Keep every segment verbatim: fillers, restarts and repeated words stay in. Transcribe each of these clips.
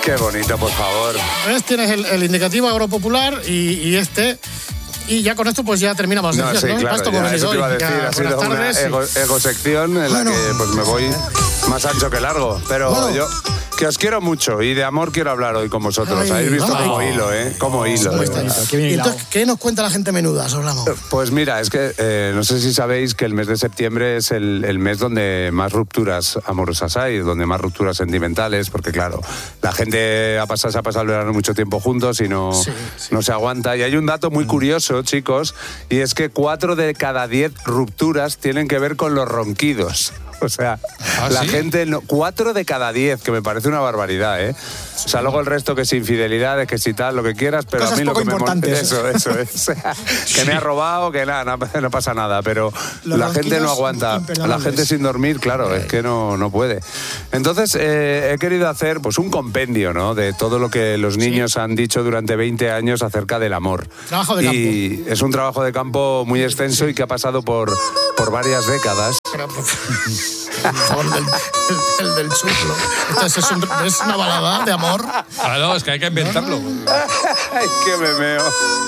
Qué bonito, por favor. ¿Ves? Tienes el, el indicativo Agropopular y, y este... Y ya con esto pues ya terminamos. No, ¿no? sí, claro, Esto ya, eso te iba a decir, ya, ha sido una ego, egosección en bueno, la que pues me voy más ancho que largo. Pero bueno, yo, que os quiero mucho y de amor quiero hablar hoy con vosotros. Ay, Habéis visto como hilo, ¿eh? Como hilo. ¿Y entonces qué nos cuenta la gente menuda, Solano? Pues mira, es que eh, no sé si sabéis que el mes de septiembre es el, el mes donde más rupturas amorosas hay, donde más rupturas sentimentales, porque claro, la gente ha pasado, se ha pasado el verano mucho tiempo juntos y no, sí, sí. no se aguanta. Y hay un dato muy curioso, chicos, y es que cuatro de cada diez rupturas tienen que ver con los ronquidos. O sea, ¿Ah, la sí? gente... No, cuatro de cada diez, que me parece una barbaridad, ¿eh? O sea, luego el resto que es infidelidades, que si tal, lo que quieras, pero cosas a mí lo que me molesta... Eso, eso, es. O sea, que me ha robado, que nada, no, no pasa nada, pero los la gente no aguanta. La gente sin dormir, claro, es que no, no puede. Entonces, eh, he querido hacer pues un compendio, ¿no?, de todo lo que los niños sí. han dicho durante veinte años acerca del amor. Trabajo de campo. Y es un trabajo de campo muy extenso sí. y que ha pasado por, por varias décadas. Pero, el, del, el, el del chuplo. Entonces es, un, es una balada de amor. Claro, es que hay que inventarlo. Ay, qué memeo.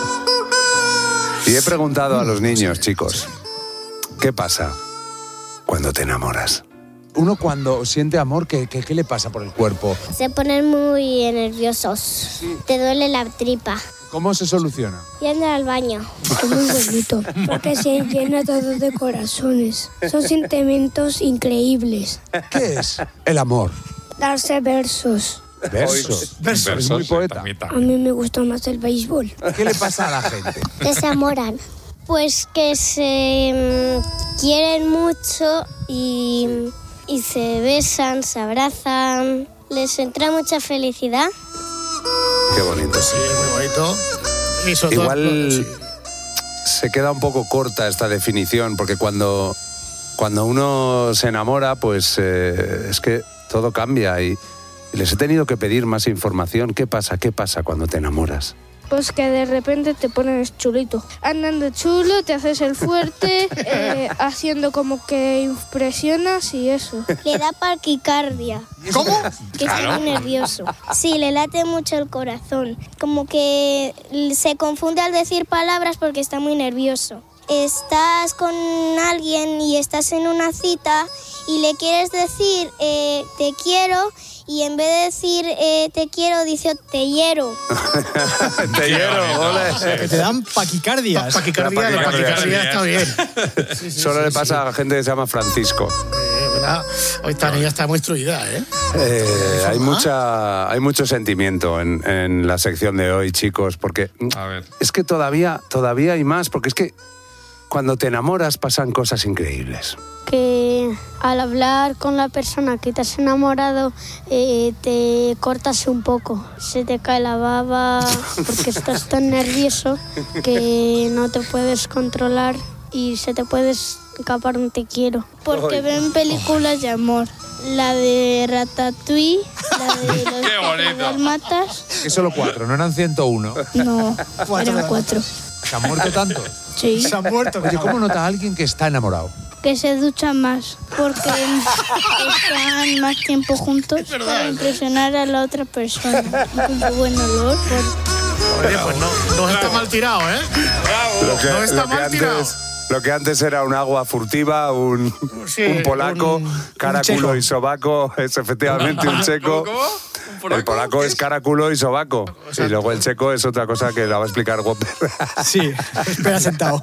Y he preguntado a los niños, chicos, ¿qué pasa cuando te enamoras? Uno cuando siente amor, ¿qué, qué, qué le pasa por el cuerpo? Se ponen muy nerviosos. Sí. Te duele la tripa. ¿Cómo se soluciona? Yendo al baño. Es muy bonito, porque se llena todo de corazones. Son sentimientos increíbles. ¿Qué es el amor? Darse versos. Versos. Versos. Es muy poeta. A mí me gusta más el béisbol. ¿Qué le pasa a la gente? Que se enamoran. Pues que se mmm, quieren mucho y, y se besan, se abrazan. Les entra mucha felicidad. Qué bonito. Sí, muy bonito. Y sobre Igual todo, sí. se queda un poco corta esta definición, porque cuando, cuando uno se enamora, pues eh, es que todo cambia y, y les he tenido que pedir más información. ¿Qué pasa? ¿Qué pasa cuando te enamoras? Pues que de repente te pones chulito. Andando chulo, te haces el fuerte, eh, haciendo como que impresionas y eso. Le da taquicardia. ¿Cómo? Que Claro. está muy nervioso. Sí, le late mucho el corazón. Como que se confunde al decir palabras porque está muy nervioso. Estás con alguien y estás en una cita y le quieres decir eh, te quiero y en vez de decir eh, te quiero dice te hiero. Te quiero, ole. Que te dan paquicardias. Pa paquicardia, la paquicardia está bien. Sí, sí, Solo sí, le sí, pasa sí. a la gente que se llama Francisco. Eh, ¿verdad? Hoy esta niña está muy instruida, ¿eh? Eh, hay, mucha, hay mucho sentimiento en, en la sección de hoy, chicos, porque A ver. es que todavía, todavía hay más, porque es que cuando te enamoras pasan cosas increíbles. Que al hablar con la persona que te has enamorado eh, te cortas un poco, se te cae la baba porque estás tan nervioso que no te puedes controlar y se te puede escapar un te quiero. Porque ven películas de amor. La de Ratatouille, la de los Qué bonito. dalmatas. Que solo cuatro, no eran ciento uno. No, eran cuatro. ¿Se han muerto tantos? Sí. Se han muerto. Oye, ¿cómo nota alguien que está enamorado? Que se duchan más, porque están más tiempo juntos para impresionar a la otra persona. Y con su buen olor. Por... Oye, pues no, no está mal tirado, ¿eh? Lo que, No está lo que mal tirado. antes, lo que antes era un agua furtiva, un, Sí, un polaco, un- cara, un checo. culo y sobaco, es efectivamente un checo. ¿Cómo? ¿Un El polaco es cara, culo y sobaco. Y luego el checo es otra cosa que la va a explicar Whopper. Sí, espera sentado.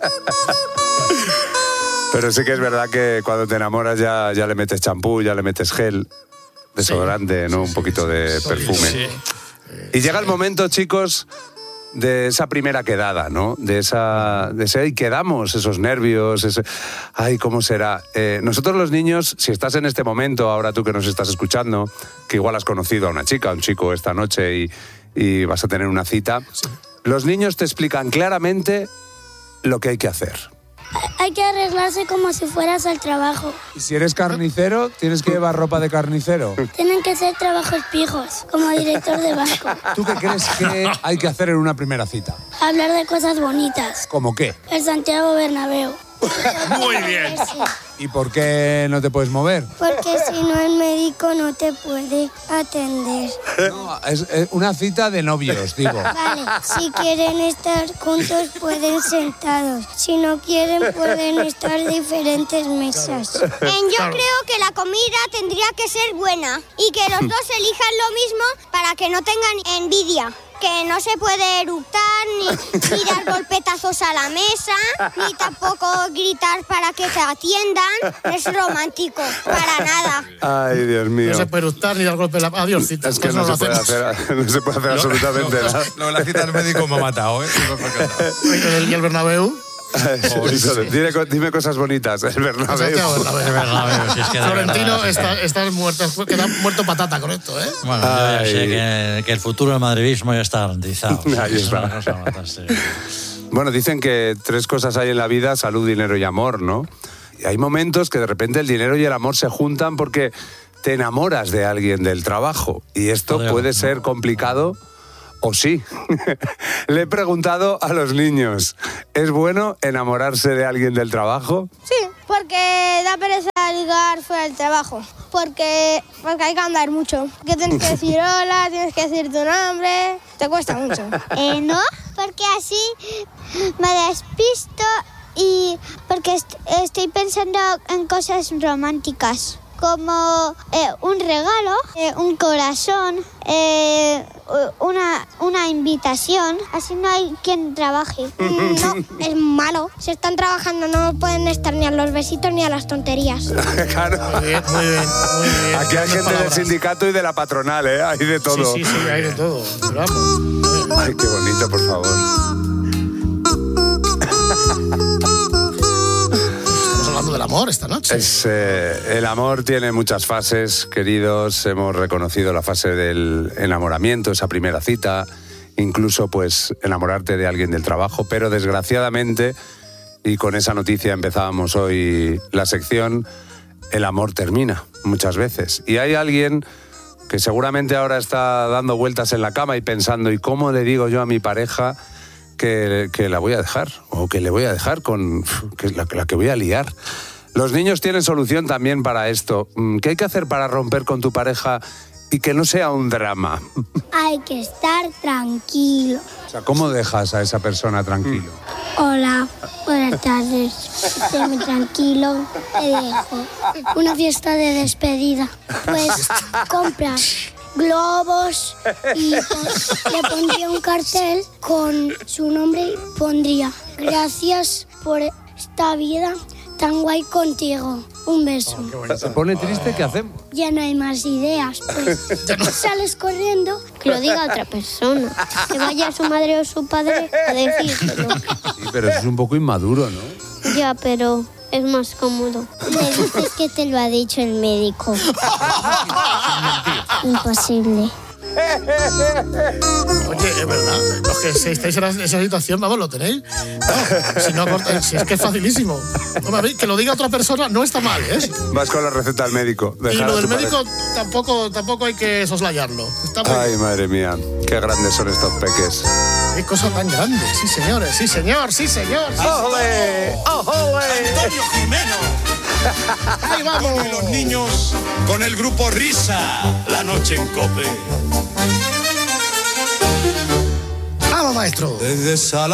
Pero sí que es verdad que cuando te enamoras ya, ya le metes champú, ya le metes gel, desodorante, ¿no? Un poquito de perfume. Sí. Y llega el momento, chicos, de esa primera quedada, ¿no? De esa, de ese, ay, quedamos, esos nervios, ese, ay, ¿cómo será? Eh, nosotros los niños, si estás en este momento, ahora tú que nos estás escuchando, que igual has conocido a una chica, a un chico esta noche y, y vas a tener una cita, sí. Los niños te explican claramente lo que hay que hacer. Hay que arreglarse como si fueras al trabajo. Y si eres carnicero, tienes que llevar ropa de carnicero. Tienen que ser trabajos fijos, como director de banco. ¿Tú qué crees que hay que hacer en una primera cita? Hablar de cosas bonitas. ¿Cómo qué? El Santiago Bernabéu. Muy bien. ¿Y por qué no te puedes mover? Porque si no el médico no te puede atender. No, es, es una cita de novios, digo. Vale, si quieren estar juntos pueden sentados. Si no quieren pueden estar en diferentes mesas. Eh, yo creo que la comida tendría que ser buena y que los dos elijan lo mismo para que no tengan envidia. Que no se puede eructar, ni, ni dar golpetazos a la mesa, ni tampoco gritar para que te atiendan. No es romántico, para nada. Ay, Dios mío. No se puede gustar ni dar golpe en la... Adiós, cita. Es que no, no se puede hacer, no se puede hacer absolutamente nada. Lo de la cita del médico me ha matado, ¿eh? ¿Y el Bernabéu? Eso, dime, dime cosas bonitas, el Bernabéu. Santiago Bernabéu. El Bernabéu, si es que de Florentino, verdad, es que- está, estás muerto, queda muerto patata con esto, ¿eh? Bueno, yo ya Ay. sé que, que el futuro del madridismo ya está garantizado. Ahí Es está. una cosa fantástica. Bueno, dicen que tres cosas hay en la vida, salud, dinero y amor, ¿no? Y hay momentos que de repente el dinero y el amor se juntan porque te enamoras de alguien del trabajo. Y esto Joder, puede no. ser complicado o sí. Le he preguntado a los niños, ¿es bueno enamorarse de alguien del trabajo? Sí, porque da pereza ligar fuera del trabajo. Porque, porque hay que andar mucho. Que tienes que decir hola, tienes que decir tu nombre. Te cuesta mucho. Eh, no, porque así me despisto y porque est- estoy pensando en cosas románticas. Como eh, un regalo, eh, un corazón, eh, una, una invitación. Así no hay quien trabaje. No, es malo. Si están trabajando no pueden estar ni a los besitos ni a las tonterías. Claro. Muy bien, muy bien, muy bien. Aquí hay Grandes gente del palabras. sindicato y de la patronal, ¿eh? Hay de todo. Sí, sí, sí, hay de todo. Pero vamos. Ay, qué bonito, por favor. Estamos hablando del amor esta noche. Es, eh, el amor tiene muchas fases, queridos. Hemos reconocido la fase del enamoramiento, esa primera cita, incluso pues enamorarte de alguien del trabajo, pero desgraciadamente, y con esa noticia empezábamos hoy la sección, el amor termina muchas veces. Y hay alguien que seguramente ahora está dando vueltas en la cama y pensando, ¿y cómo le digo yo a mi pareja que, que la voy a dejar? O que le voy a dejar con que la, la que voy a liar. Los niños tienen solución también para esto. ¿Qué hay que hacer para romper con tu pareja y que no sea un drama? Hay que estar tranquilo. O sea, ¿cómo dejas a esa persona tranquilo? Hola, buenas tardes. Estoy muy tranquilo. Te dejo. Una fiesta de despedida. Pues compras globos y pues, le pondría un cartel con su nombre y pondría gracias por esta vida tan guay contigo. Un beso. ¿Se pone triste? ¿Qué hacemos? Ya no hay más ideas. Pues sales corriendo. Que lo diga otra persona. Que vaya su madre o su padre a decírselo. Sí, pero eso es un poco inmaduro, ¿no? Ya, pero es más cómodo. Le dices que te lo ha dicho el médico. Imposible. Oye, es verdad. Los que estáis en esa situación, vamos, lo tenéis. No, si, no, corta- si es que es facilísimo. Hombre, a ver, que lo diga otra persona no está mal, ¿eh? Vas con la receta al médico. Y dejar a lo del tu médico pareja. tampoco, tampoco hay que soslayarlo. Está muy Ay, bien. madre mía, qué grandes son estos peques. Qué cosa tan grande. Sí, señores. Sí, señor. Sí, señor. Sí, ¡Ole! ¡Ole! Antonio Jimeno Ahí vamos. y los niños con el grupo Risa, la noche en Cope. Vamos, maestro. Desde Sala